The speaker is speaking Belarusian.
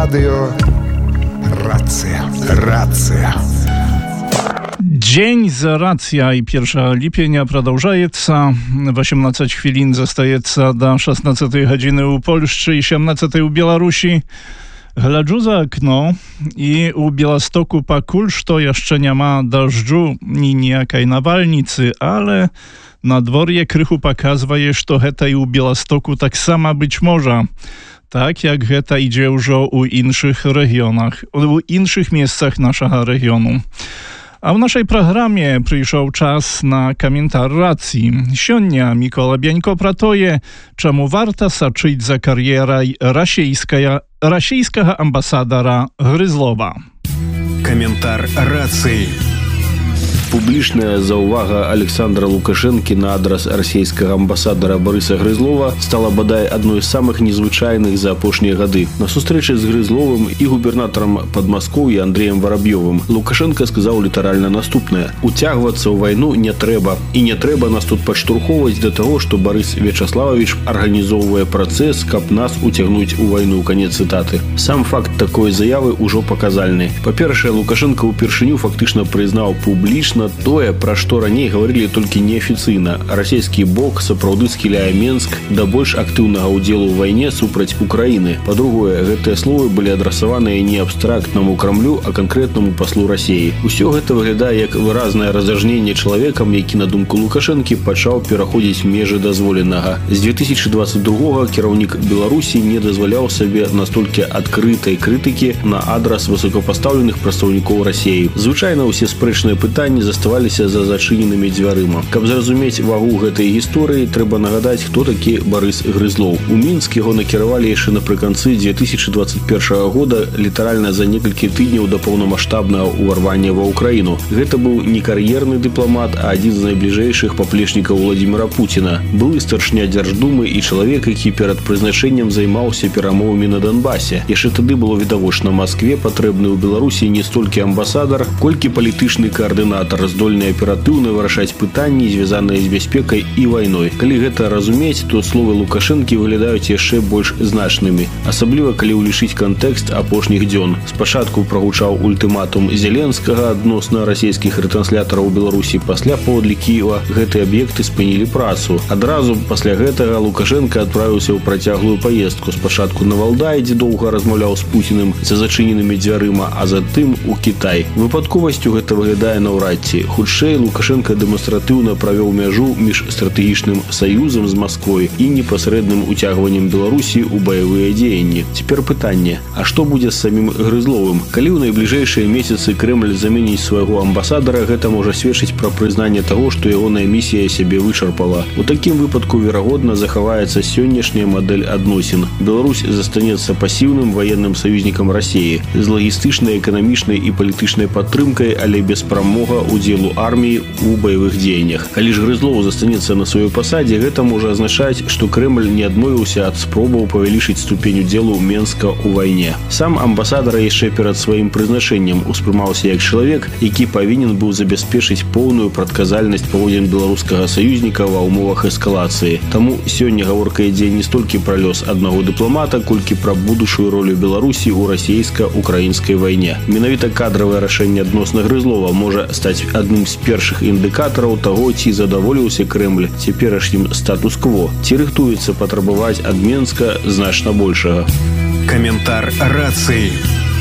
Радио Рация. Рация. Dzień za racja i 1 lipenia продолжается. 18 хвилин застаецца до 16 гадзіны ў Польшчы і 17 у Беларусі. Гляджу за акно і у Беластоку пакуль што яшчэ няма дажджу ні ніякай навальніцы, але надвор'е крыху паказвае, што гэта і ў Беластоку таксама быць можа. Так як гэта ідзе ўжо ў іншых рэгіёнах, у іншых месцах нашага рэгіёну. А в нашей программе прийшов час на коментар рації. Сьогодні Микола Бянько про тое, чому варто сачить за кар'єрою російського амбасадора Грызлова. Коментар рації. Публічная заўвага Александра Лукашэнкі на адрас расійскага амбасадара Барыса Грызлова стала бадай адной з самых незвычайных за апошнія гады. На сустрэчы з Грызловым і губернатарам Падмаскоўя Андреем Воробьёвым Лукашенко сказаў літаральна наступнае: «Уцягвацца ў вайну не трэба. І не трэба нас тут падштурхоўваць да таго, што Барыс Вячаславович арганізоўвае працэс, каб нас уцягнуць у вайну». Канец цытаты. Сам факт такой заявы ўжо паказальны. Па-першае, Лукашенко ўпершыню фактычна прызнаў публічна тое, пра што раней гаварылі толькі неафіцыйна. Расійскі бок сапраўды схіляе Менск да больш актыўнага ўдзелу ў вайне супраць Украіны. Па-другое, гэтыя словы былі адрасаваныя не абстрактнаму Крамлю, а канкрэтнаму паслу Расіі. Усё гэта выглядае як выразнае разажненне чалавекам, які, на думку Лукашэнкі, пачаў пераходзіць межы дазволенага. З 2022-го кіраўнік Беларусі не дазваляў сабе настолькі адкрытай крытыкі на адрас высокапастаўленых прадстаўнікоў Расіі. Звычайна ўсе спрэчныя пытанні заставаліся за зачыненымі дзвярыма. Каб зразумець вагу гэтай гісторыі, трэба нагадаць, хто такі Барыс Грызлоў. У Мінск яго накіравалі яшчэ напрыканцы 2021 года, літаральна за некалькі тыдняў да паўнамаштабнага ўварвання ва Ўкраіну. Гэта быў не кар'ерны дыпламат, а адзін з найбліжэйшых паплечнікаў Владзіміра Пуціна. Былы старшыня Дзярждумы і чалавек, які перад прызначэннем займаўся перамовамі на Донбасе. Яшчэ тады было відавочна, Маскве патрэбны ў Беларусі не столькі амбасадар, колькі палітычны каардынатар, здольны аператыўна вырашаць пытанні, звязаныя з бяспекай і вайной. Калі гэта разумець, то словы Лукашэнкі выглядаюць яшчэ больш значнымі, асабліва калі ўлічыць кантэкст апошніх дзён. Спачатку прагучаў ультыматум Зеленскага адносна расійскіх рэтрэнслятараў у Беларусі, пасля паводле Кіева гэтыя аб'екты спынілі працу. Адразу пасля гэтага Лукашенко адправіўся ў працяглую паездку. Спачатку на Валдай, дзе доўга размаўляў з Пуціним за зачыненымі дзвярыма, а затым у Кітай. Выпадковасцю гэта выглядае наўрад ці. Хутчэй, Лукашенко дэманстратыўна правёў мяжу між стратэгічным саюзам з Масквой і непасрэдным уцягваннем Беларусі ў баявыя дзеянні. Цяпер пытанне: а што будзе з самім Грызловым? Калі ў найбліжэйшыя месяцы Крэмль заменіць свайго амбасадара, гэта можа сведчыць пра прызнанне таго, што ягоная місія сябе вычарпала. У такім выпадку, верагодна, захаваецца сённяшняя мадэль адносін. Беларусь застанецца пасіўным ваенным саюзнікам Расіі з лагістычнай, эканамічнай і палітычнай падтрымкай, але без прамога удзелу арміі ў баявых дзеяннях. Калі ж Грызлоў застанецца на сваёй пасадзе, гэта можа азначаць, што Крэмль не адмовіўся ад спробаў павялічыць ступень удзелу Менска ў вайне. Сам амбасадар яшчэ перад сваім прызначэннем успрымаўся як чалавек, які павінен быў забяспечыць поўную прадказальнасць паводзін беларускага саюзніка ва ўмовах эскалацыі. Таму сёння гаворка ідзе не столькі пра лёс аднаго дыпламата, колькі пра будучую ролю Беларусі ў расійска-украінскай вайне. Менавіта кадравае рашэнне адносна Грызлова можа стаць адным з першых індыкатараў таго, ці задаволіўся Крэмль цяперашнім статус-кво, ці рыхтуецца патрабаваць ад Менска значна большага. Коментар рації.